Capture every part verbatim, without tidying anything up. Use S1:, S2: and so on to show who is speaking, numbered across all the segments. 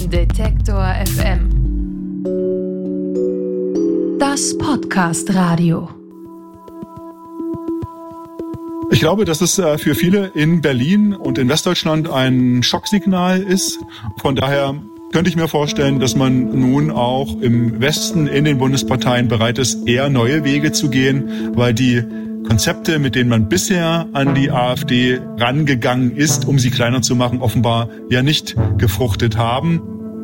S1: Detektor F M. Das Podcast-Radio.
S2: Ich glaube, dass es für viele in Berlin und in Westdeutschland ein Schocksignal ist. Von daher könnte ich mir vorstellen, dass man nun auch im Westen in den Bundesparteien bereit ist, eher neue Wege zu gehen, weil die Konzepte, mit denen man bisher an die AfD rangegangen ist, um sie kleiner zu machen, offenbar ja nicht gefruchtet haben.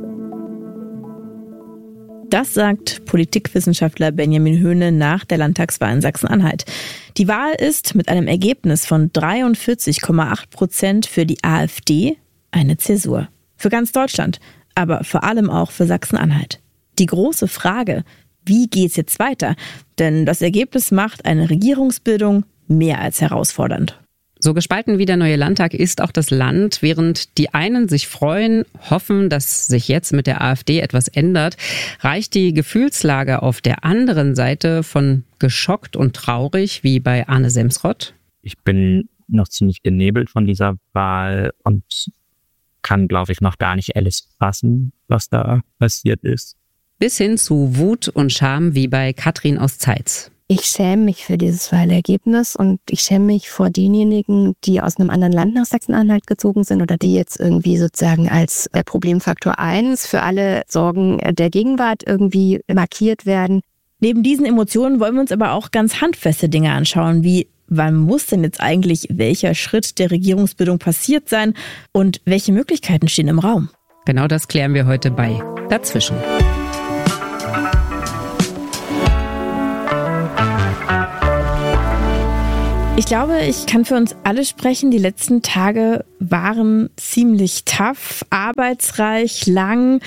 S3: Das sagt Politikwissenschaftler Benjamin Höhne nach der Landtagswahl in Sachsen-Anhalt. Die Wahl ist mit einem Ergebnis von dreiundvierzig Komma acht Prozent für die AfD eine Zäsur. Für ganz Deutschland, aber vor allem auch für Sachsen-Anhalt. Die große Frage: Wie geht's jetzt weiter? Denn das Ergebnis macht eine Regierungsbildung mehr als herausfordernd.
S4: So gespalten wie der neue Landtag ist auch das Land. Während die einen sich freuen, hoffen, dass sich jetzt mit der AfD etwas ändert, reicht die Gefühlslage auf der anderen Seite von geschockt und traurig wie bei Arne Semsrott.
S5: Ich bin noch ziemlich genebelt von dieser Wahl und kann, glaube ich, noch gar nicht alles fassen, was da passiert ist.
S4: Bis hin zu Wut und Scham wie bei Katrin aus Zeitz.
S6: Ich schäme mich für dieses Wahlergebnis und ich schäme mich vor denjenigen, die aus einem anderen Land nach Sachsen-Anhalt gezogen sind oder die jetzt irgendwie sozusagen als Problemfaktor eins für alle Sorgen der Gegenwart irgendwie markiert werden.
S3: Neben diesen Emotionen wollen wir uns aber auch ganz handfeste Dinge anschauen, wie: Wann muss denn jetzt eigentlich welcher Schritt der Regierungsbildung passiert sein und welche Möglichkeiten stehen im Raum?
S4: Genau das klären wir heute bei Dazwischen.
S3: Ich glaube, ich kann für uns alle sprechen. Die letzten Tage waren ziemlich tough, arbeitsreich, lang.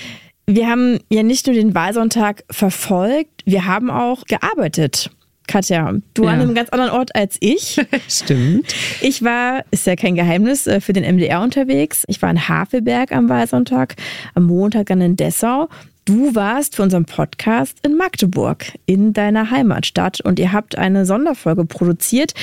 S3: Wir haben ja nicht nur den Wahlsonntag verfolgt, wir haben auch gearbeitet. Katja, du ja. an einem ganz anderen Ort als ich.
S4: Stimmt.
S3: Ich war, ist ja kein Geheimnis, für den M D R unterwegs. Ich war in Havelberg am Wahlsonntag, am Montag dann in Dessau. Du warst für unseren Podcast in Magdeburg, in deiner Heimatstadt, und ihr habt eine Sonderfolge produziert.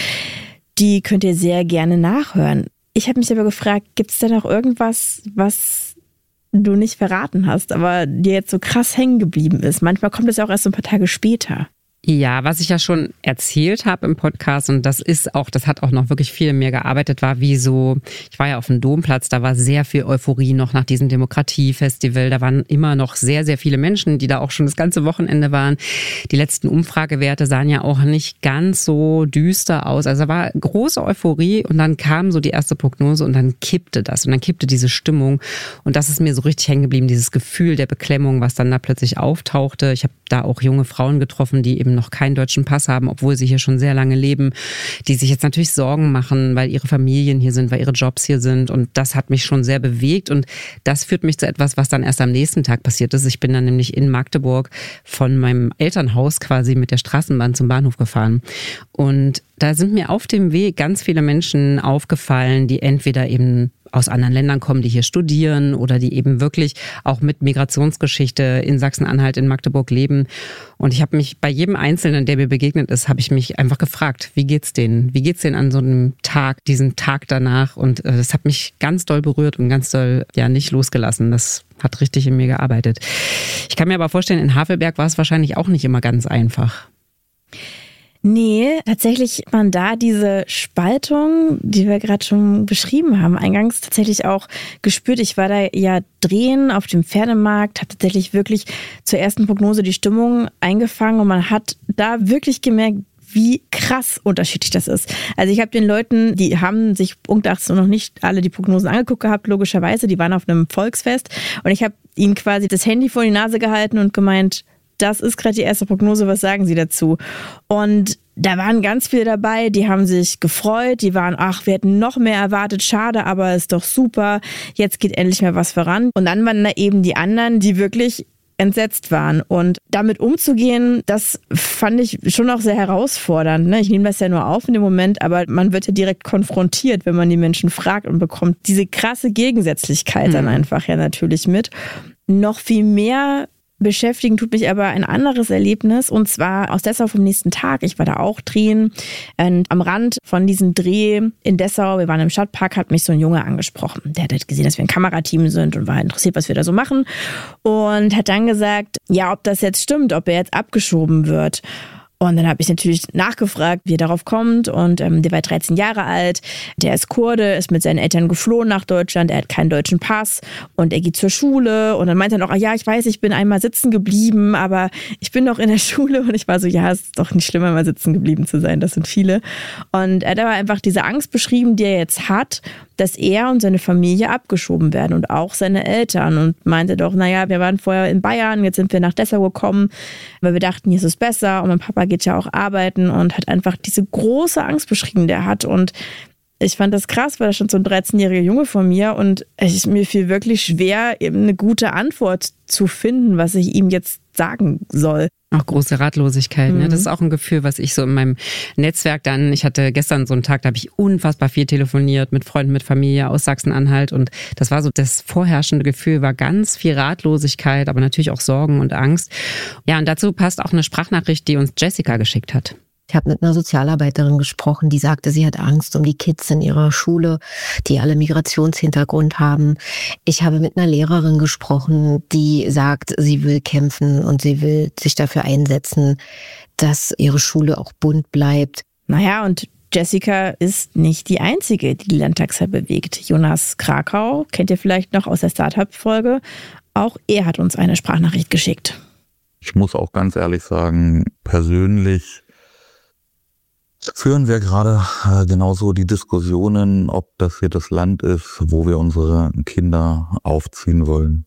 S3: Die könnt ihr sehr gerne nachhören. Ich habe mich aber gefragt, gibt es da noch irgendwas, was du nicht verraten hast, aber dir jetzt so krass hängen geblieben ist? Manchmal kommt es ja auch erst so ein paar Tage später.
S4: Ja, was ich ja schon erzählt habe im Podcast, und das ist auch, das hat auch noch wirklich viel in mir gearbeitet, war wie so, ich war ja auf dem Domplatz, da war sehr viel Euphorie noch nach diesem Demokratiefestival. Da waren immer noch sehr, sehr viele Menschen, die da auch schon das ganze Wochenende waren. Die letzten Umfragewerte sahen ja auch nicht ganz so düster aus. Also da war große Euphorie und dann kam so die erste Prognose und dann kippte das und dann kippte diese Stimmung. Und das ist mir so richtig hängen geblieben, dieses Gefühl der Beklemmung, was dann da plötzlich auftauchte. Ich habe da auch junge Frauen getroffen, die eben noch keinen deutschen Pass haben, obwohl sie hier schon sehr lange leben, die sich jetzt natürlich Sorgen machen, weil ihre Familien hier sind, weil ihre Jobs hier sind, und das hat mich schon sehr bewegt und das führt mich zu etwas, was dann erst am nächsten Tag passiert ist. Ich bin dann nämlich in Magdeburg von meinem Elternhaus quasi mit der Straßenbahn zum Bahnhof gefahren und da sind mir auf dem Weg ganz viele Menschen aufgefallen, die entweder eben aus anderen Ländern kommen, die hier studieren oder die eben wirklich auch mit Migrationsgeschichte in Sachsen-Anhalt, in Magdeburg leben. Und ich habe mich bei jedem Einzelnen, der mir begegnet ist, habe ich mich einfach gefragt, wie geht's denen? Wie geht's denen an so einem Tag, diesen Tag danach? Und äh, das hat mich ganz doll berührt und ganz doll ja nicht losgelassen. Das hat richtig in mir gearbeitet. Ich kann mir aber vorstellen, in Havelberg war es wahrscheinlich auch nicht immer ganz einfach.
S3: Nee, tatsächlich hat man da diese Spaltung, die wir gerade schon beschrieben haben, eingangs tatsächlich auch gespürt. Ich war da ja drehen auf dem Pferdemarkt, habe tatsächlich wirklich zur ersten Prognose die Stimmung eingefangen und man hat da wirklich gemerkt, wie krass unterschiedlich das ist. Also ich habe den Leuten, die haben sich Punkt achtzehn noch nicht alle die Prognosen angeguckt gehabt, logischerweise, die waren auf einem Volksfest und ich habe ihnen quasi das Handy vor die Nase gehalten und gemeint, das ist gerade die erste Prognose, was sagen Sie dazu? Und da waren ganz viele dabei, die haben sich gefreut, die waren, ach, wir hätten noch mehr erwartet, schade, aber ist doch super, jetzt geht endlich mal was voran. Und dann waren da eben die anderen, die wirklich entsetzt waren. Und damit umzugehen, das fand ich schon auch sehr herausfordernd. Ich nehme das ja nur auf in dem Moment, aber man wird ja direkt konfrontiert, wenn man die Menschen fragt und bekommt diese krasse Gegensätzlichkeit mhm. dann einfach ja natürlich mit. Noch viel mehr Beschäftigen tut mich aber ein anderes Erlebnis, und zwar aus Dessau vom nächsten Tag. Ich war da auch drehen und am Rand von diesem Dreh in Dessau, wir waren im Stadtpark, hat mich so ein Junge angesprochen. Der hat halt gesehen, dass wir ein Kamerateam sind und war interessiert, was wir da so machen, und hat dann gesagt, ja, ob das jetzt stimmt, ob er jetzt abgeschoben wird. Und dann habe ich natürlich nachgefragt, wie er darauf kommt. Und ähm, der war dreizehn Jahre alt, der ist Kurde, ist mit seinen Eltern geflohen nach Deutschland, er hat keinen deutschen Pass und er geht zur Schule. Und dann meinte er noch, ah ja, ich weiß, ich bin einmal sitzen geblieben, aber ich bin noch in der Schule. Und ich war so, ja, es ist doch nicht schlimm, einmal sitzen geblieben zu sein, das sind viele. Und er hat aber einfach diese Angst beschrieben, die er jetzt hat, dass er und seine Familie abgeschoben werden und auch seine Eltern, und meinte doch, naja, wir waren vorher in Bayern, jetzt sind wir nach Dessau gekommen, weil wir dachten, hier ist es besser, und mein Papa geht ja auch arbeiten, und hat einfach diese große Angst beschrieben, die er hat. Und ich fand das krass, weil das schon so ein dreizehnjähriger Junge von mir, und es mir fiel wirklich schwer, eben eine gute Antwort zu finden, was ich ihm jetzt sagen soll.
S4: Auch große Ratlosigkeit,
S3: Mhm.
S4: ne? Das ist auch ein Gefühl, was ich so in meinem Netzwerk dann, ich hatte gestern so einen Tag, da habe ich unfassbar viel telefoniert mit Freunden, mit Familie aus Sachsen-Anhalt, und das war so, das vorherrschende Gefühl war ganz viel Ratlosigkeit, aber natürlich auch Sorgen und Angst. Ja, und dazu passt auch eine Sprachnachricht, die uns Jessica geschickt hat.
S7: Ich habe mit einer Sozialarbeiterin gesprochen, die sagte, sie hat Angst um die Kids in ihrer Schule, die alle Migrationshintergrund haben. Ich habe mit einer Lehrerin gesprochen, die sagt, sie will kämpfen und sie will sich dafür einsetzen, dass ihre Schule auch bunt bleibt.
S3: Naja, und Jessica ist nicht die Einzige, die die Landtagswahl bewegt. Jonas Krakau, kennt ihr vielleicht noch aus der Startup-Folge, auch er hat uns eine Sprachnachricht geschickt.
S8: Ich muss auch ganz ehrlich sagen, persönlich führen wir gerade äh, genauso die Diskussionen, ob das hier das Land ist, wo wir unsere Kinder aufziehen wollen.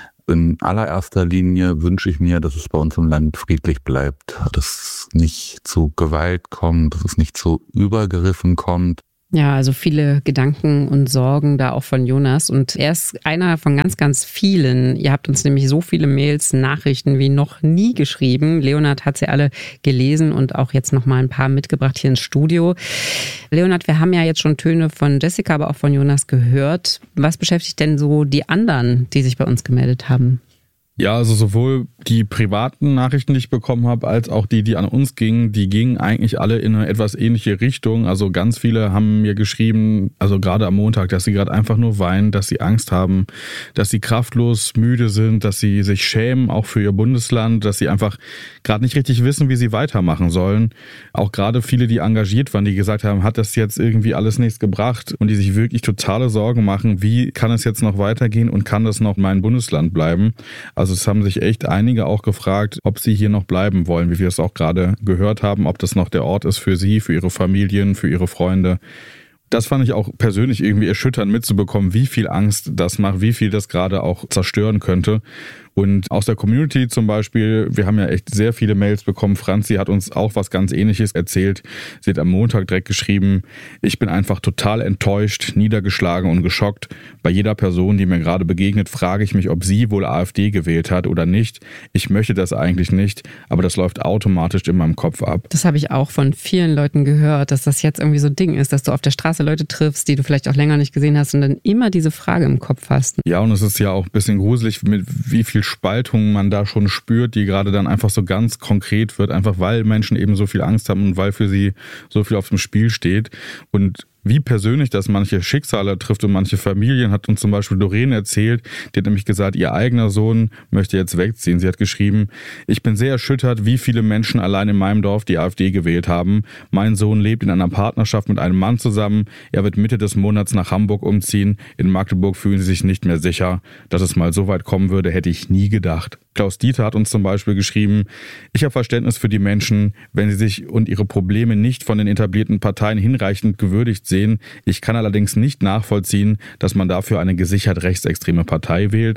S8: In allererster Linie wünsche ich mir, dass es bei uns im Land friedlich bleibt, dass es nicht zu Gewalt kommt, dass es nicht zu Übergriffen kommt.
S4: Ja, also viele Gedanken und Sorgen da auch von Jonas, und er ist einer von ganz, ganz vielen. Ihr habt uns nämlich so viele Mails, Nachrichten wie noch nie geschrieben. Leonhard hat sie alle gelesen und auch jetzt noch mal ein paar mitgebracht hier ins Studio. Leonhard, wir haben ja jetzt schon Töne von Jessica, aber auch von Jonas gehört. Was beschäftigt denn so die anderen, die sich bei uns gemeldet haben?
S9: Ja, also sowohl die privaten Nachrichten, die ich bekommen habe, als auch die, die an uns gingen, die gingen eigentlich alle in eine etwas ähnliche Richtung. Also ganz viele haben mir geschrieben, also gerade am Montag, dass sie gerade einfach nur weinen, dass sie Angst haben, dass sie kraftlos müde sind, dass sie sich schämen, auch für ihr Bundesland, dass sie einfach gerade nicht richtig wissen, wie sie weitermachen sollen. Auch gerade viele, die engagiert waren, die gesagt haben, hat das jetzt irgendwie alles nichts gebracht, und die sich wirklich totale Sorgen machen, wie kann es jetzt noch weitergehen und kann das noch mein Bundesland bleiben? Also es haben sich echt einige auch gefragt, ob sie hier noch bleiben wollen, wie wir es auch gerade gehört haben, ob das noch der Ort ist für sie, für ihre Familien, für ihre Freunde. Das fand ich auch persönlich irgendwie erschütternd mitzubekommen, wie viel Angst das macht, wie viel das gerade auch zerstören könnte. Und aus der Community zum Beispiel, wir haben ja echt sehr viele Mails bekommen. Franzi hat uns auch was ganz Ähnliches erzählt. Sie hat am Montag direkt geschrieben, ich bin einfach total enttäuscht, niedergeschlagen und geschockt. Bei jeder Person, die mir gerade begegnet, frage ich mich, ob sie wohl AfD gewählt hat oder nicht. Ich möchte das eigentlich nicht, aber das läuft automatisch in meinem Kopf ab.
S4: Das habe ich auch von vielen Leuten gehört, dass das jetzt irgendwie so ein Ding ist, dass du auf der Straße Leute triffst, die du vielleicht auch länger nicht gesehen hast und dann immer diese Frage im Kopf hast.
S9: Ja, und es ist ja auch ein bisschen gruselig, mit wie viel Spaltung man da schon spürt, die gerade dann einfach so ganz konkret wird, einfach weil Menschen eben so viel Angst haben und weil für sie so viel auf dem Spiel steht. Und wie persönlich das manche Schicksale trifft und manche Familien, hat uns zum Beispiel Doreen erzählt. Die hat nämlich gesagt, ihr eigener Sohn möchte jetzt wegziehen. Sie hat geschrieben, ich bin sehr erschüttert, wie viele Menschen allein in meinem Dorf die AfD gewählt haben. Mein Sohn lebt in einer Partnerschaft mit einem Mann zusammen. Er wird Mitte des Monats nach Hamburg umziehen. In Magdeburg fühlen sie sich nicht mehr sicher. Dass es mal so weit kommen würde, hätte ich nie gedacht. Klaus Dieter hat uns zum Beispiel geschrieben, ich habe Verständnis für die Menschen, wenn sie sich und ihre Probleme nicht von den etablierten Parteien hinreichend gewürdigt sehen. Ich kann allerdings nicht nachvollziehen, dass man dafür eine gesichert rechtsextreme Partei wählt.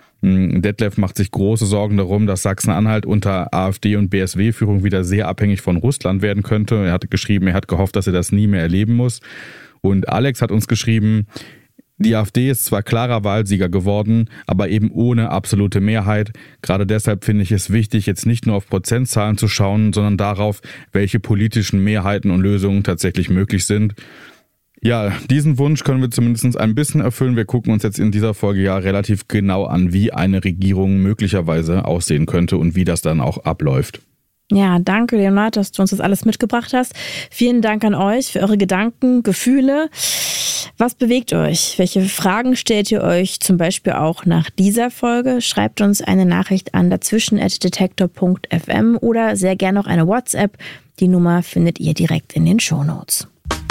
S9: Detlef macht sich große Sorgen darum, dass Sachsen-Anhalt unter AfD- und B S W-Führung wieder sehr abhängig von Russland werden könnte. Er hat geschrieben, er hat gehofft, dass er das nie mehr erleben muss. Und Alex hat uns geschrieben, die AfD ist zwar klarer Wahlsieger geworden, aber eben ohne absolute Mehrheit. Gerade deshalb finde ich es wichtig, jetzt nicht nur auf Prozentzahlen zu schauen, sondern darauf, welche politischen Mehrheiten und Lösungen tatsächlich möglich sind. Ja, diesen Wunsch können wir zumindest ein bisschen erfüllen. Wir gucken uns jetzt in dieser Folge ja relativ genau an, wie eine Regierung möglicherweise aussehen könnte und wie das dann auch abläuft.
S3: Ja, danke Leonhard, dass du uns das alles mitgebracht hast. Vielen Dank an euch für eure Gedanken, Gefühle. Was bewegt euch? Welche Fragen stellt ihr euch zum Beispiel auch nach dieser Folge? Schreibt uns eine Nachricht an dazwischen at detektor punkt f m oder sehr gerne auch eine WhatsApp. Die Nummer findet ihr direkt in den Shownotes.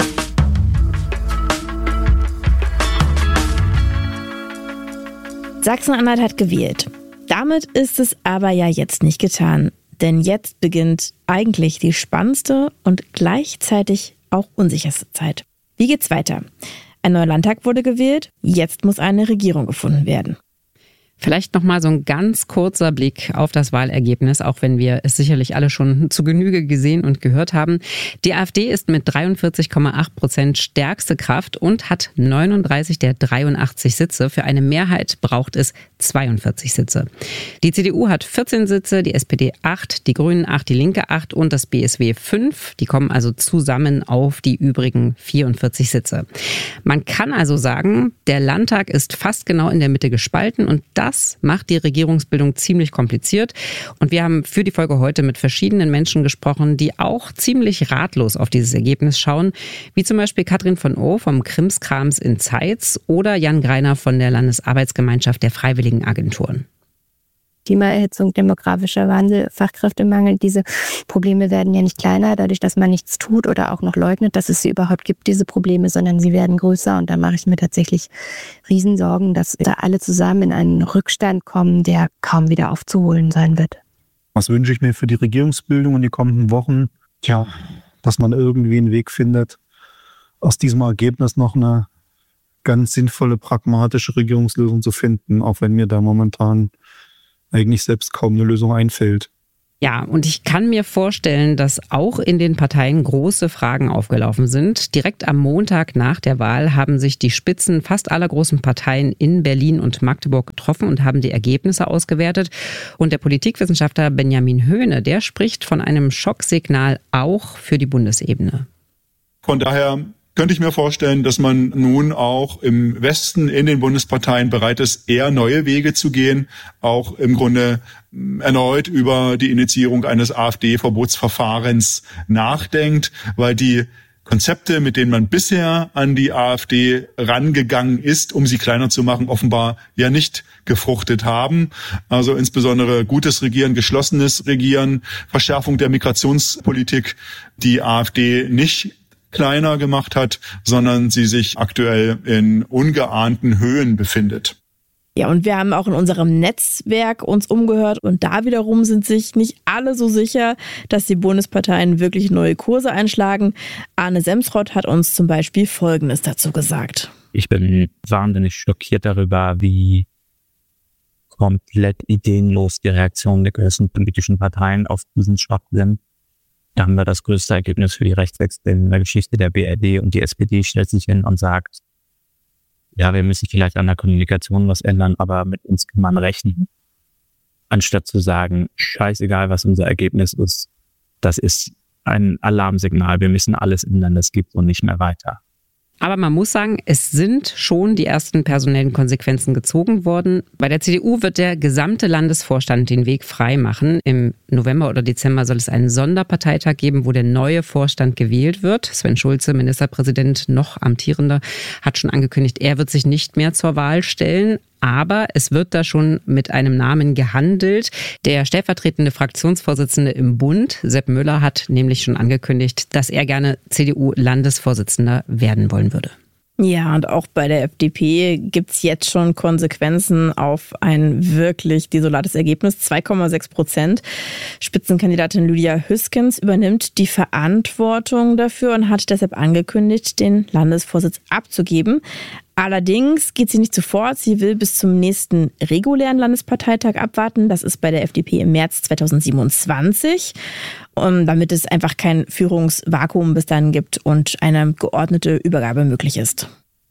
S3: Sachsen-Anhalt hat gewählt. Damit ist es aber ja jetzt nicht getan. Denn jetzt beginnt eigentlich die spannendste und gleichzeitig auch unsicherste Zeit. Wie geht's weiter? Ein neuer Landtag wurde gewählt, jetzt muss eine Regierung gefunden werden.
S4: Vielleicht noch mal so ein ganz kurzer Blick auf das Wahlergebnis, auch wenn wir es sicherlich alle schon zu Genüge gesehen und gehört haben. Die AfD ist mit dreiundvierzig Komma acht Prozent stärkste Kraft und hat neununddreißig der dreiundachtzig Sitze. Für eine Mehrheit braucht es zweiundvierzig Sitze. Die C D U hat vierzehn Sitze, die S P D acht, die Grünen acht, die Linke acht und das B S W fünf. Die kommen also zusammen auf die übrigen vierundvierzig Sitze. Man kann also sagen, der Landtag ist fast genau in der Mitte gespalten und das Das macht die Regierungsbildung ziemlich kompliziert. Und wir haben für die Folge heute mit verschiedenen Menschen gesprochen, die auch ziemlich ratlos auf dieses Ergebnis schauen, wie zum Beispiel Katrin von O vom Krimskrams in Zeitz oder Jan Greiner von der Landesarbeitsgemeinschaft der Freiwilligenagenturen.
S6: Klimaerhitzung, demografischer Wandel, Fachkräftemangel, diese Probleme werden ja nicht kleiner, dadurch, dass man nichts tut oder auch noch leugnet, dass es sie überhaupt gibt, diese Probleme, sondern sie werden größer. Und da mache ich mir tatsächlich Riesensorgen, dass da alle zusammen in einen Rückstand kommen, der kaum wieder aufzuholen sein wird.
S10: Was wünsche ich mir für die Regierungsbildung in die kommenden Wochen? Tja, dass man irgendwie einen Weg findet, aus diesem Ergebnis noch eine ganz sinnvolle, pragmatische Regierungslösung zu finden, auch wenn mir da momentan eigentlich selbst kaum eine Lösung einfällt.
S4: Ja, und ich kann mir vorstellen, dass auch in den Parteien große Fragen aufgelaufen sind. Direkt am Montag nach der Wahl haben sich die Spitzen fast aller großen Parteien in Berlin und Magdeburg getroffen und haben die Ergebnisse ausgewertet. Und der Politikwissenschaftler Benjamin Höhne, der spricht von einem Schocksignal auch für die Bundesebene.
S2: Von daher könnte ich mir vorstellen, dass man nun auch im Westen in den Bundesparteien bereit ist, eher neue Wege zu gehen, auch im Grunde erneut über die Initiierung eines AfD-Verbotsverfahrens nachdenkt, weil die Konzepte, mit denen man bisher an die AfD rangegangen ist, um sie kleiner zu machen, offenbar ja nicht gefruchtet haben. Also insbesondere gutes Regieren, geschlossenes Regieren, Verschärfung der Migrationspolitik, die AfD nicht kleiner gemacht hat, sondern sie sich aktuell in ungeahnten Höhen befindet.
S3: Ja, und wir haben auch in unserem Netzwerk uns umgehört und da wiederum sind sich nicht alle so sicher, dass die Bundesparteien wirklich neue Kurse einschlagen. Arne Semsrott hat uns zum Beispiel Folgendes dazu gesagt.
S5: Ich bin wahnsinnig schockiert darüber, wie komplett ideenlos die Reaktionen der größten politischen Parteien auf diesen Schock sind. Da haben wir das größte Ergebnis für die Rechtswechsel in der Geschichte der B R D und die S P D stellt sich hin und sagt, ja, wir müssen vielleicht an der Kommunikation was ändern, aber mit uns kann man rechnen. Anstatt zu sagen, scheißegal, was unser Ergebnis ist, das ist ein Alarmsignal, wir müssen alles ändern, das gibt und nicht mehr weiter.
S4: Aber man muss sagen, es sind schon die ersten personellen Konsequenzen gezogen worden. Bei der C D U wird der gesamte Landesvorstand den Weg frei machen. Im November oder Dezember soll es einen Sonderparteitag geben, wo der neue Vorstand gewählt wird. Sven Schulze, Ministerpräsident, noch amtierender, hat schon angekündigt, er wird sich nicht mehr zur Wahl stellen. Aber es wird da schon mit einem Namen gehandelt. Der stellvertretende Fraktionsvorsitzende im Bund, Sepp Müller, hat nämlich schon angekündigt, dass er gerne C D U-Landesvorsitzender werden wollen würde.
S3: Ja, und auch bei der F D P gibt's jetzt schon Konsequenzen auf ein wirklich desolates Ergebnis. zwei Komma sechs Prozent. Spitzenkandidatin Lydia Hüskens übernimmt die Verantwortung dafür und hat deshalb angekündigt, den Landesvorsitz abzugeben. Allerdings geht sie nicht sofort. Sie will bis zum nächsten regulären Landesparteitag abwarten. Das ist bei der F D P im März zweitausendsiebenundzwanzig. Und damit es einfach kein Führungsvakuum bis dahin gibt und eine geordnete Übergabe möglich ist.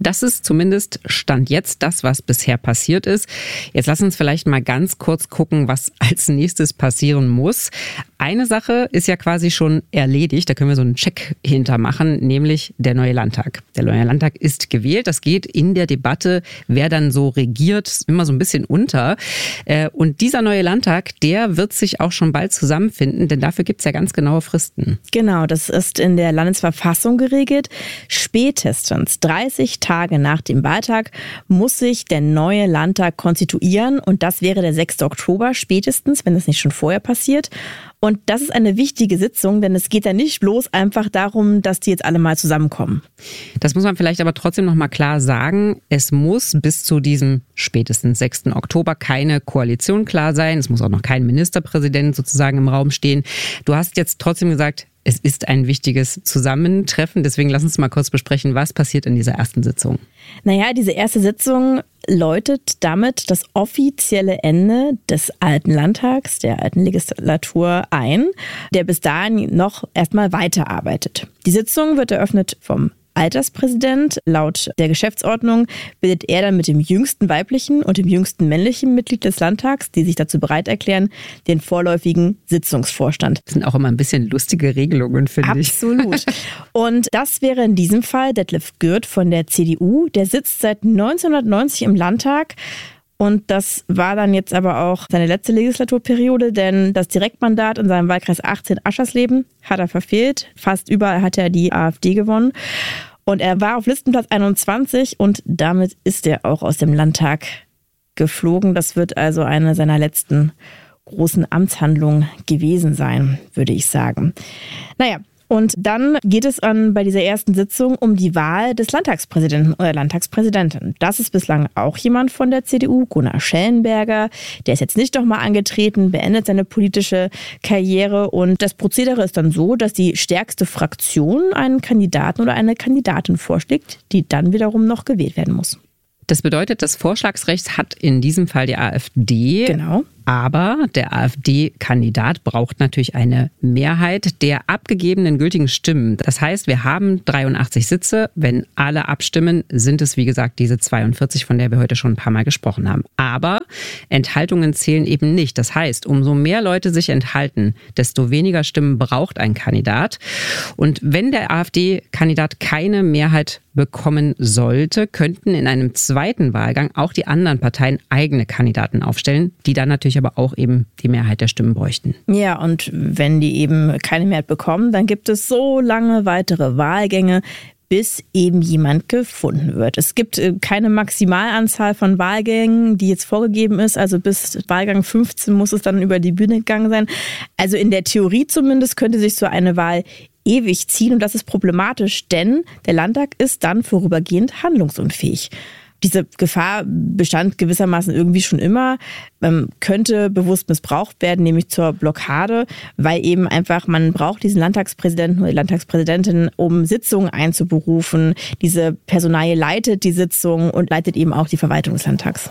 S4: Das ist zumindest Stand jetzt das, was bisher passiert ist. Jetzt lass uns vielleicht mal ganz kurz gucken, was als nächstes passieren muss. Eine Sache ist ja quasi schon erledigt, da können wir so einen Check hintermachen, nämlich der neue Landtag. Der neue Landtag ist gewählt. Das geht in der Debatte, wer dann so regiert, immer so ein bisschen unter. Und dieser neue Landtag, der wird sich auch schon bald zusammenfinden, denn dafür gibt es ja ganz genaue Fristen.
S3: Genau, das ist in der Landesverfassung geregelt. Spätestens dreißig Tage nach dem Wahltag muss sich der neue Landtag konstituieren und das wäre der sechste Oktober spätestens, wenn das nicht schon vorher passiert. Und das ist eine wichtige Sitzung, denn es geht ja nicht bloß einfach darum, dass die jetzt alle mal zusammenkommen.
S4: Das muss man vielleicht aber trotzdem noch mal klar sagen. Es muss bis zu diesem spätestens sechsten Oktober keine Koalition klar sein. Es muss auch noch kein Ministerpräsident sozusagen im Raum stehen. Du hast jetzt trotzdem gesagt, es ist ein wichtiges Zusammentreffen. Deswegen lass uns mal kurz besprechen, was passiert in dieser ersten Sitzung.
S3: Naja, diese erste Sitzung läutet damit das offizielle Ende des alten Landtags, der alten Legislatur ein, der bis dahin noch erstmal weiterarbeitet. Die Sitzung wird eröffnet vom Alterspräsident. Laut der Geschäftsordnung bildet er dann mit dem jüngsten weiblichen und dem jüngsten männlichen Mitglied des Landtags, die sich dazu bereit erklären, den vorläufigen Sitzungsvorstand.
S4: Das sind auch immer ein bisschen lustige Regelungen, finde ich.
S3: Absolut. Und das wäre in diesem Fall Detlef Gürt von der C D U. Der sitzt seit neunzehnhundertneunzig im Landtag. Und das war dann jetzt aber auch seine letzte Legislaturperiode, denn das Direktmandat in seinem Wahlkreis achtzehn Aschersleben hat er verfehlt. Fast überall hat er die AfD gewonnen. Und er war auf Listenplatz einundzwanzig und damit ist er auch aus dem Landtag geflogen. Das wird also eine seiner letzten großen Amtshandlungen gewesen sein, würde ich sagen. Naja. Und dann geht es an bei dieser ersten Sitzung um die Wahl des Landtagspräsidenten oder Landtagspräsidentin. Das ist bislang auch jemand von der C D U, Gunnar Schellenberger. Der ist jetzt nicht nochmal angetreten, beendet seine politische Karriere. Und das Prozedere ist dann so, dass die stärkste Fraktion einen Kandidaten oder eine Kandidatin vorschlägt, die dann wiederum noch gewählt werden muss.
S4: Das bedeutet, das Vorschlagsrecht hat in diesem Fall die AfD.
S3: Genau.
S4: Aber der AfD-Kandidat braucht natürlich eine Mehrheit der abgegebenen gültigen Stimmen. Das heißt, wir haben dreiundachtzig Sitze. Wenn alle abstimmen, sind es, wie gesagt, diese zweiundvierzig, von der wir heute schon ein paar Mal gesprochen haben. Aber Enthaltungen zählen eben nicht. Das heißt, umso mehr Leute sich enthalten, desto weniger Stimmen braucht ein Kandidat. Und wenn der AfD-Kandidat keine Mehrheit bekommen sollte, könnten in einem zweiten Wahlgang auch die anderen Parteien eigene Kandidaten aufstellen, die dann natürlich aber auch eben die Mehrheit der Stimmen bräuchten.
S3: Ja, und wenn die eben keine Mehrheit bekommen, dann gibt es so lange weitere Wahlgänge, bis eben jemand gefunden wird. Es gibt keine Maximalanzahl von Wahlgängen, die jetzt vorgegeben ist. Also bis Wahlgang fünfzehn muss es dann über die Bühne gegangen sein. Also in der Theorie zumindest könnte sich so eine Wahl ewig ziehen. Und das ist problematisch, denn der Landtag ist dann vorübergehend handlungsunfähig. Diese Gefahr bestand gewissermaßen irgendwie schon immer, ähm, könnte bewusst missbraucht werden, nämlich zur Blockade, weil eben einfach man braucht diesen Landtagspräsidenten oder die Landtagspräsidentin, um Sitzungen einzuberufen. Diese Personalie leitet die Sitzung und leitet eben auch die Verwaltung des Landtags.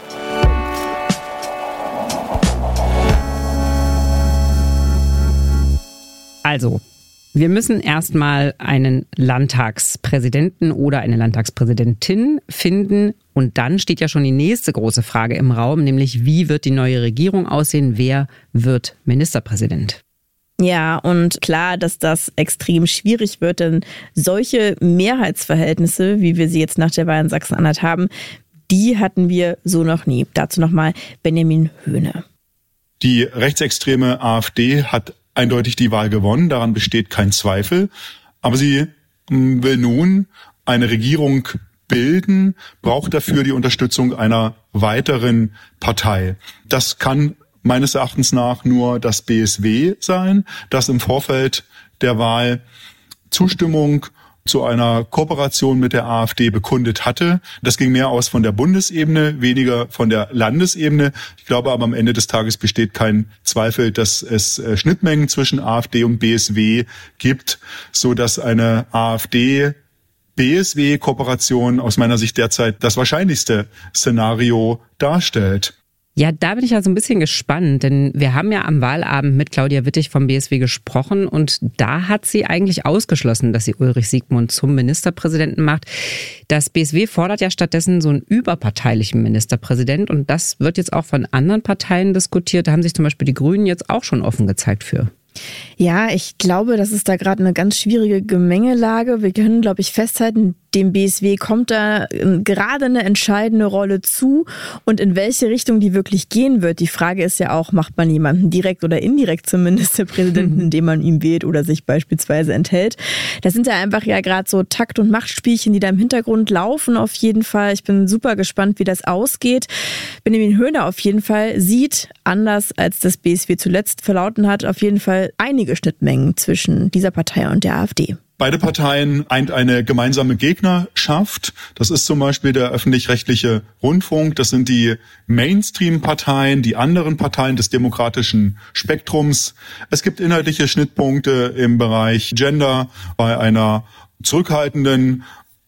S4: Also, wir müssen erstmal einen Landtagspräsidenten oder eine Landtagspräsidentin finden. Und dann steht ja schon die nächste große Frage im Raum, nämlich wie wird die neue Regierung aussehen? Wer wird Ministerpräsident?
S3: Ja, und klar, dass das extrem schwierig wird, denn solche Mehrheitsverhältnisse, wie wir sie jetzt nach der Wahl in Sachsen-Anhalt haben, die hatten wir so noch nie. Dazu nochmal Benjamin Höhne.
S2: Die rechtsextreme AfD hat eindeutig die Wahl gewonnen, daran besteht kein Zweifel. Aber sie will nun eine Regierung bilden, braucht dafür die Unterstützung einer weiteren Partei. Das kann meines Erachtens nach nur das B S W sein, das im Vorfeld der Wahl Zustimmung zu einer Kooperation mit der AfD bekundet hatte. Das ging mehr aus von der Bundesebene, weniger von der Landesebene. Ich glaube aber am Ende des Tages besteht kein Zweifel, dass es Schnittmengen zwischen AfD und B S W gibt, so dass eine AfD-B S W-Kooperation aus meiner Sicht derzeit das wahrscheinlichste Szenario darstellt.
S4: Ja, da bin ich ja so ein bisschen gespannt, denn wir haben ja am Wahlabend mit Claudia Wittig vom B S W gesprochen und da hat sie eigentlich ausgeschlossen, dass sie Ulrich Siegmund zum Ministerpräsidenten macht. Das B S W fordert ja stattdessen so einen überparteilichen Ministerpräsident und das wird jetzt auch von anderen Parteien diskutiert. Da haben sich zum Beispiel die Grünen jetzt auch schon offen gezeigt für.
S3: Ja, ich glaube, das ist da gerade eine ganz schwierige Gemengelage. Wir können, glaube ich, festhalten, dem B S W kommt da gerade eine entscheidende Rolle zu und in welche Richtung die wirklich gehen wird. Die Frage ist ja auch, macht man jemanden direkt oder indirekt zum Ministerpräsidenten, mhm. indem man ihn wählt oder sich beispielsweise enthält. Das sind ja einfach ja gerade so Takt- und Machtspielchen, die da im Hintergrund laufen auf jeden Fall. Ich bin super gespannt, wie das ausgeht. Benjamin Höhner auf jeden Fall sieht, anders als das B S W zuletzt verlauten hat, auf jeden Fall einige Schnittmengen zwischen dieser Partei und der AfD.
S2: Beide Parteien eint eine gemeinsame Gegnerschaft. Das ist zum Beispiel der öffentlich-rechtliche Rundfunk. Das sind die Mainstream-Parteien, die anderen Parteien des demokratischen Spektrums. Es gibt inhaltliche Schnittpunkte im Bereich Gender, bei einer zurückhaltenden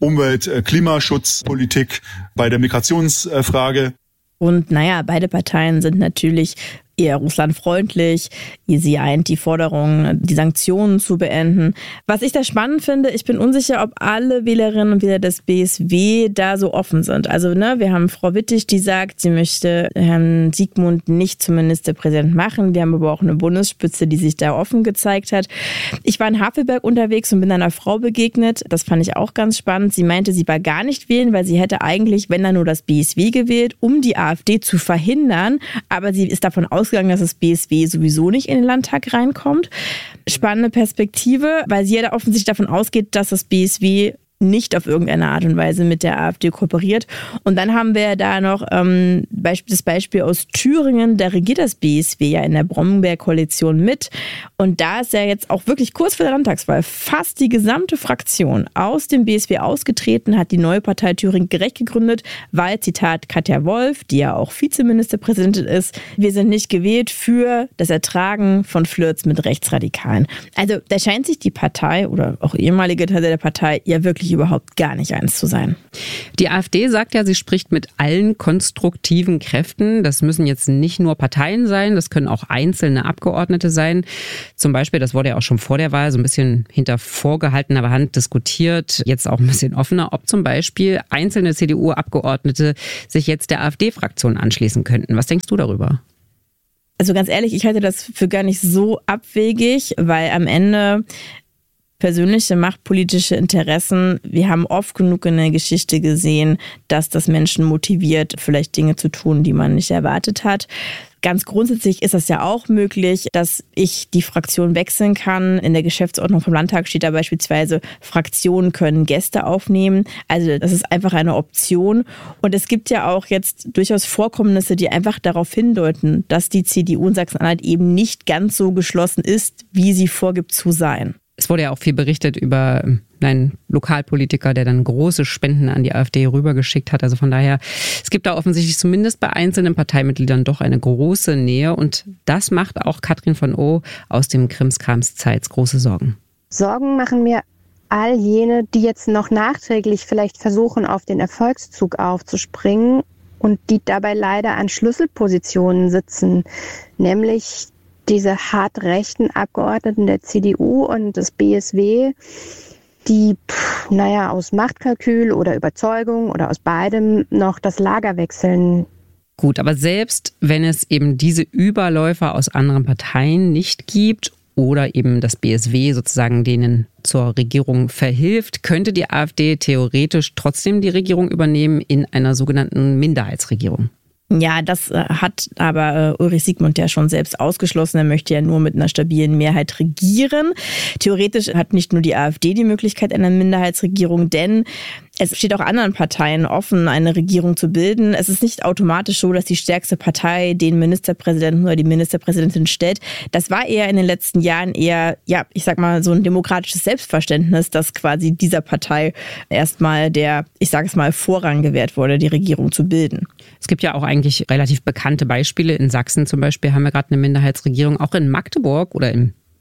S2: Umwelt-Klimaschutzpolitik, bei der Migrationsfrage.
S3: Und naja, beide Parteien sind natürlich eher russlandfreundlich. Sie eint die Forderung, die Sanktionen zu beenden. Was ich da spannend finde, ich bin unsicher, ob alle Wählerinnen und Wähler des B S W da so offen sind. Also ne, wir haben Frau Wittig, die sagt, sie möchte Herrn Siegmund nicht zum Ministerpräsident machen. Wir haben aber auch eine Bundesspitze, die sich da offen gezeigt hat. Ich war in Havelberg unterwegs und bin einer Frau begegnet. Das fand ich auch ganz spannend. Sie meinte, sie war gar nicht wählen, weil sie hätte eigentlich, wenn dann nur das B S W gewählt, um die AfD zu verhindern. Aber sie ist davon ausgegangen, dass das B S W sowieso nicht in den Landtag reinkommt. Spannende Perspektive, weil sie ja da offensichtlich davon ausgeht, dass das B S W nicht auf irgendeine Art und Weise mit der AfD kooperiert. Und dann haben wir da noch ähm, das Beispiel aus Thüringen, da regiert das B S W ja in der Bromberg-Koalition mit. Und da ist ja jetzt auch wirklich kurz vor der Landtagswahl fast die gesamte Fraktion aus dem B S W ausgetreten, hat die neue Partei Thüringen gerecht gegründet, weil, Zitat, Katja Wolf, die ja auch Vizeministerpräsidentin ist, wir sind nicht gewählt für das Ertragen von Flirts mit Rechtsradikalen. Also da scheint sich die Partei oder auch ehemalige Teile der Partei ja wirklich überhaupt gar nicht eins zu sein.
S4: Die AfD sagt ja, sie spricht mit allen konstruktiven Kräften. Das müssen jetzt nicht nur Parteien sein, das können auch einzelne Abgeordnete sein. Zum Beispiel, das wurde ja auch schon vor der Wahl so ein bisschen hinter vorgehaltener Hand diskutiert, jetzt auch ein bisschen offener, ob zum Beispiel einzelne C D U-Abgeordnete sich jetzt der AfD-Fraktion anschließen könnten. Was denkst du darüber?
S3: Also ganz ehrlich, ich halte das für gar nicht so abwegig, weil am Ende persönliche machtpolitische Interessen, wir haben oft genug in der Geschichte gesehen, dass das Menschen motiviert, vielleicht Dinge zu tun, die man nicht erwartet hat. Ganz grundsätzlich ist es ja auch möglich, dass ich die Fraktion wechseln kann. In der Geschäftsordnung vom Landtag steht da beispielsweise, Fraktionen können Gäste aufnehmen. Also das ist einfach eine Option. Und es gibt ja auch jetzt durchaus Vorkommnisse, die einfach darauf hindeuten, dass die C D U in Sachsen-Anhalt eben nicht ganz so geschlossen ist, wie sie vorgibt zu sein.
S4: Es wurde ja auch viel berichtet über einen Lokalpolitiker, der dann große Spenden an die AfD rübergeschickt hat. Also von daher, es gibt da offensichtlich zumindest bei einzelnen Parteimitgliedern doch eine große Nähe. Und das macht auch Katrin von O aus dem Krimskrams-Zeitz große Sorgen.
S6: Sorgen machen mir all jene, die jetzt noch nachträglich vielleicht versuchen, auf den Erfolgszug aufzuspringen und die dabei leider an Schlüsselpositionen sitzen, nämlich diese hart rechten Abgeordneten der C D U und des B S W, die, pff, naja, aus Machtkalkül oder Überzeugung oder aus beidem noch das Lager wechseln.
S4: Gut, aber selbst wenn es eben diese Überläufer aus anderen Parteien nicht gibt oder eben das B S W sozusagen denen zur Regierung verhilft, könnte die AfD theoretisch trotzdem die Regierung übernehmen in einer sogenannten Minderheitsregierung.
S3: Ja, das hat aber Ulrich Siegmund ja schon selbst ausgeschlossen. Er möchte ja nur mit einer stabilen Mehrheit regieren. Theoretisch hat nicht nur die AfD die Möglichkeit einer Minderheitsregierung, denn es steht auch anderen Parteien offen, eine Regierung zu bilden. Es ist nicht automatisch so, dass die stärkste Partei den Ministerpräsidenten oder die Ministerpräsidentin stellt. Das war eher in den letzten Jahren eher, ja, ich sag mal, so ein demokratisches Selbstverständnis, dass quasi dieser Partei erstmal der, ich sage es mal, Vorrang gewährt wurde, die Regierung zu bilden.
S4: Es gibt ja auch eigentlich relativ bekannte Beispiele. In Sachsen zum Beispiel haben wir gerade eine Minderheitsregierung. Auch in Magdeburg oder im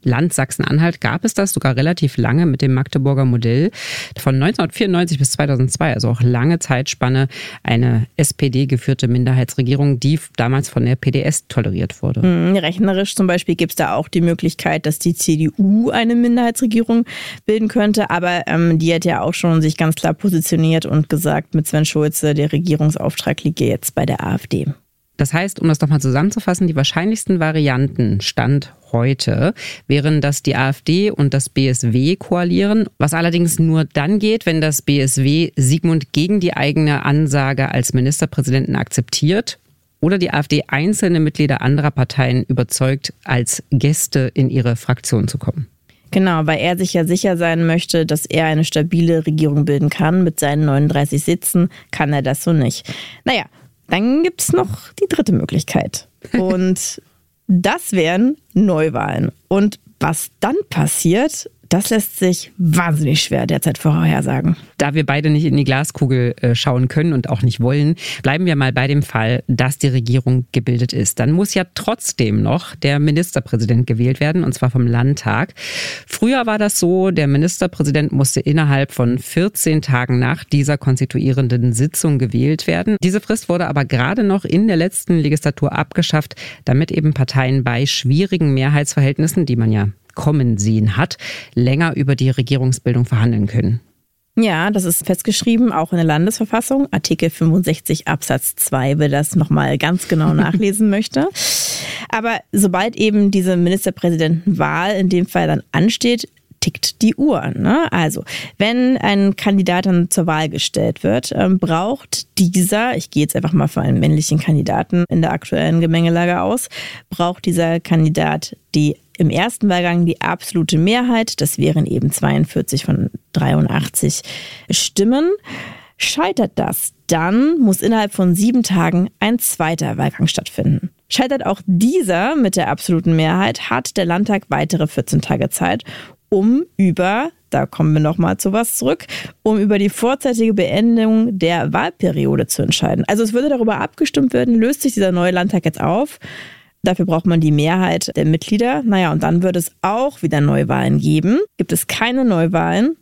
S4: Land Sachsen-Anhalt gab es das sogar relativ lange mit dem Magdeburger Modell. Von neunzehnhundertvierundneunzig bis zweitausendzwei, also auch lange Zeitspanne, eine S P D-geführte Minderheitsregierung, die damals von der P D S toleriert wurde.
S3: Mhm, rechnerisch zum Beispiel gibt es da auch die Möglichkeit, dass die C D U eine Minderheitsregierung bilden könnte, aber ähm, die hat ja auch schon sich ganz klar positioniert und gesagt, mit Sven Schulze, der Regierungsauftrag liege jetzt bei der AfD.
S4: Das heißt, um das nochmal zusammenzufassen, die wahrscheinlichsten Varianten Stand heute wären, dass die AfD und das B S W koalieren, was allerdings nur dann geht, wenn das B S W Sigmund gegen die eigene Ansage als Ministerpräsidenten akzeptiert oder die AfD einzelne Mitglieder anderer Parteien überzeugt, als Gäste in ihre Fraktion zu kommen.
S3: Genau, weil er sich ja sicher sein möchte, dass er eine stabile Regierung bilden kann. Mit seinen neununddreißig Sitzen kann er das so nicht. Naja, dann gibt es noch die dritte Möglichkeit. Und das wären Neuwahlen. Und was dann passiert, das lässt sich wahnsinnig schwer derzeit vorhersagen.
S4: Da wir beide nicht in die Glaskugel äh, schauen können und auch nicht wollen, bleiben wir mal bei dem Fall, dass die Regierung gebildet ist. Dann muss ja trotzdem noch der Ministerpräsident gewählt werden, und zwar vom Landtag. Früher war das so, der Ministerpräsident musste innerhalb von vierzehn Tagen nach dieser konstituierenden Sitzung gewählt werden. Diese Frist wurde aber gerade noch in der letzten Legislatur abgeschafft, damit eben Parteien bei schwierigen Mehrheitsverhältnissen, die man ja kommen sehen hat, länger über die Regierungsbildung verhandeln können.
S3: Ja, das ist festgeschrieben, auch in der Landesverfassung, Artikel fünfundsechzig Absatz zwei, wer das nochmal ganz genau nachlesen möchte. Aber sobald eben diese Ministerpräsidentenwahl in dem Fall dann ansteht, tickt die Uhr. Ne? Also, wenn ein Kandidat dann zur Wahl gestellt wird, ähm, braucht dieser, ich gehe jetzt einfach mal von einem männlichen Kandidaten in der aktuellen Gemengelage aus, braucht dieser Kandidat die im ersten Wahlgang die absolute Mehrheit, das wären eben zweiundvierzig von dreiundachtzig Stimmen. Scheitert das, dann muss innerhalb von sieben Tagen ein zweiter Wahlgang stattfinden. Scheitert auch dieser mit der absoluten Mehrheit, hat der Landtag weitere vierzehn Tage Zeit, um über, da kommen wir nochmal zu was zurück, um über die vorzeitige Beendigung der Wahlperiode zu entscheiden. Also es würde darüber abgestimmt werden, löst sich dieser neue Landtag jetzt auf. Dafür braucht man die Mehrheit der Mitglieder. Naja, und dann wird es auch wieder Neuwahlen geben. Gibt es keine Neuwahlen,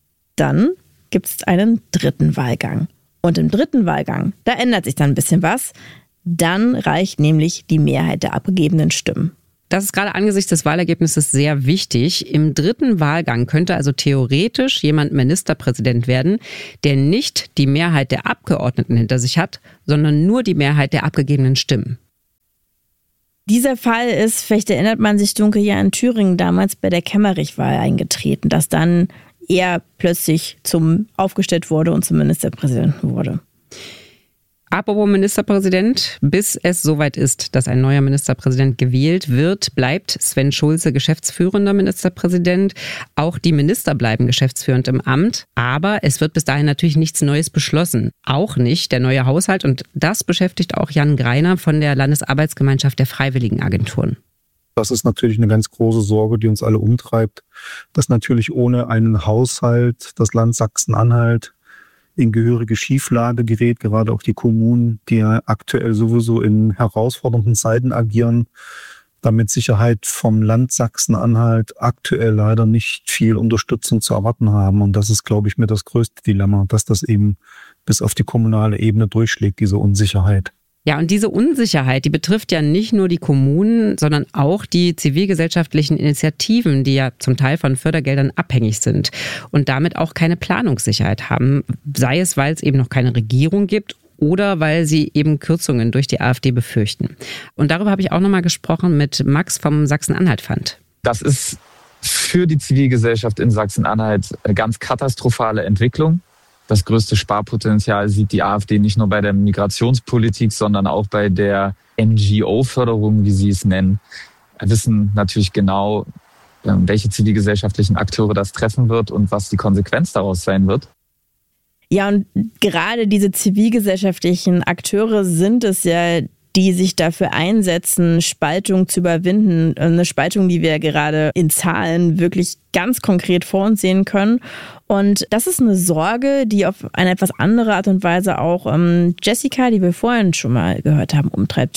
S3: dann gibt es einen dritten Wahlgang. Und im dritten Wahlgang, da ändert sich dann ein bisschen was. Dann reicht nämlich die Mehrheit der abgegebenen Stimmen.
S4: Das ist gerade angesichts des Wahlergebnisses sehr wichtig. Im dritten Wahlgang könnte also theoretisch jemand Ministerpräsident werden, der nicht die Mehrheit der Abgeordneten hinter sich hat, sondern nur die Mehrheit der abgegebenen Stimmen.
S3: Dieser Fall ist, vielleicht erinnert man sich dunkel, ja in Thüringen damals bei der Kemmerich-Wahl eingetreten, dass dann er plötzlich zum aufgestellt wurde und zum Ministerpräsidenten wurde.
S4: Apropos Ministerpräsident, bis es soweit ist, dass ein neuer Ministerpräsident gewählt wird, bleibt Sven Schulze geschäftsführender Ministerpräsident. Auch die Minister bleiben geschäftsführend im Amt. Aber es wird bis dahin natürlich nichts Neues beschlossen. Auch nicht der neue Haushalt. Und das beschäftigt auch Jan Greiner von der Landesarbeitsgemeinschaft der Freiwilligenagenturen.
S10: Das ist natürlich eine ganz große Sorge, die uns alle umtreibt, dass natürlich ohne einen Haushalt das Land Sachsen-Anhalt in gehörige Schieflage gerät, gerade auch die Kommunen, die ja aktuell sowieso in herausfordernden Zeiten agieren, da mit Sicherheit vom Land Sachsen-Anhalt aktuell leider nicht viel Unterstützung zu erwarten haben. Und das ist, glaube ich, mir das größte Dilemma, dass das eben bis auf die kommunale Ebene durchschlägt, diese Unsicherheit.
S4: Ja, und diese Unsicherheit, die betrifft ja nicht nur die Kommunen, sondern auch die zivilgesellschaftlichen Initiativen, die ja zum Teil von Fördergeldern abhängig sind und damit auch keine Planungssicherheit haben, sei es, weil es eben noch keine Regierung gibt oder weil sie eben Kürzungen durch die AfD befürchten. Und darüber habe ich auch nochmal gesprochen mit Max vom Sachsen-Anhalt-Fund.
S11: Das ist für die Zivilgesellschaft in Sachsen-Anhalt eine ganz katastrophale Entwicklung. Das größte Sparpotenzial sieht die AfD nicht nur bei der Migrationspolitik, sondern auch bei der N G O-Förderung, wie sie es nennen. Wir wissen natürlich genau, welche zivilgesellschaftlichen Akteure das treffen wird und was die Konsequenz daraus sein wird.
S3: Ja, und gerade diese zivilgesellschaftlichen Akteure sind es ja, die sich dafür einsetzen, Spaltung zu überwinden. Eine Spaltung, die wir gerade in Zahlen wirklich ganz konkret vor uns sehen können. Und das ist eine Sorge, die auf eine etwas andere Art und Weise auch ähm, Jessica, die wir vorhin schon mal gehört haben, umtreibt.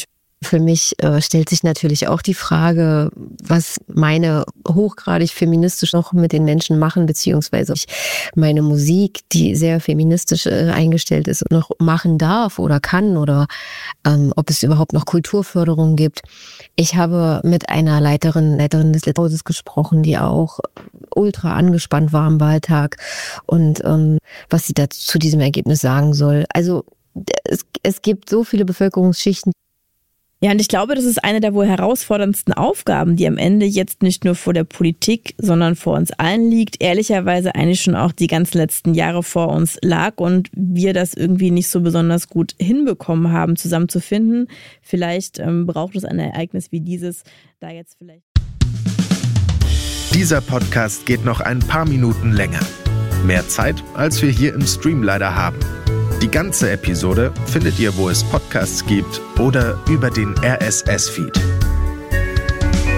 S7: Für mich äh, stellt sich natürlich auch die Frage, was meine hochgradig feministisch noch mit den Menschen machen, beziehungsweise ich meine Musik, die sehr feministisch äh, eingestellt ist, noch machen darf oder kann oder ähm, ob es überhaupt noch Kulturförderung gibt. Ich habe mit einer Leiterin, Leiterin des Hauses gesprochen, die auch ultra angespannt war am Wahltag und ähm, was sie dazu zu diesem Ergebnis sagen soll. Also es, es gibt so viele Bevölkerungsschichten.
S3: Ja, und ich glaube, das ist eine der wohl herausforderndsten Aufgaben, die am Ende jetzt nicht nur vor der Politik, sondern vor uns allen liegt. Ehrlicherweise eigentlich schon auch die ganzen letzten Jahre vor uns lag und wir das irgendwie nicht so besonders gut hinbekommen haben, zusammenzufinden. Vielleicht ähm, braucht es ein Ereignis wie dieses, da jetzt vielleicht...
S12: Dieser Podcast geht noch ein paar Minuten länger. Mehr Zeit, als wir hier im Stream leider haben. Die ganze Episode findet ihr, wo es Podcasts gibt oder über den R S S-Feed.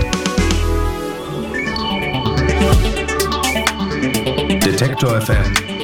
S12: Detektor F M